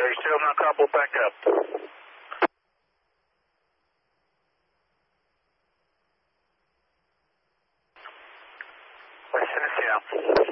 still not coupled back up. West Tennessee out.